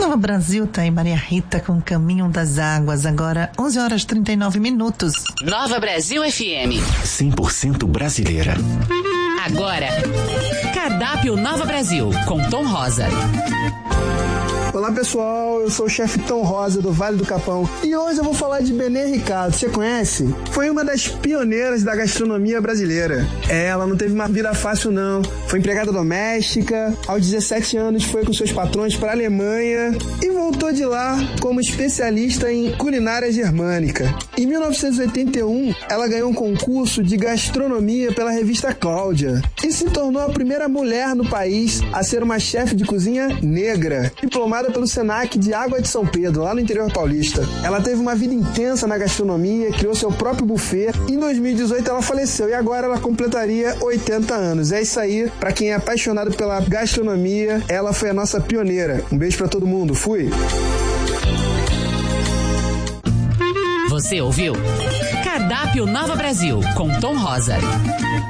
Nova Brasil tá em Maria Rita com o Caminho das Águas. Agora 11 horas 39 minutos. Nova Brasil FM. 100% brasileira. Agora, Cardápio Nova Brasil, com Tom Rosa. Olá pessoal, eu sou o chefe Tom Rosa do Vale do Capão e hoje eu vou falar de Benê Ricardo. Você conhece? Foi uma das pioneiras da gastronomia brasileira. Ela não teve uma vida fácil não. Foi empregada doméstica, aos 17 anos foi com seus patrões para a Alemanha e voltou de lá como especialista em culinária germânica. Em 1981, ela ganhou um concurso de gastronomia pela revista Cláudia e se tornou a primeira mulher no país a ser uma chefe de cozinha negra, diplomada pelo Senac de Água de São Pedro, lá no interior paulista. Ela teve uma vida intensa na gastronomia, criou seu próprio buffet e em 2018 ela faleceu e agora ela completaria 80 anos. É isso aí, pra quem é apaixonado pela gastronomia, ela foi a nossa pioneira. Um beijo pra todo mundo, fui! Você ouviu? Cardápio Nova Brasil, com Tom Rosa.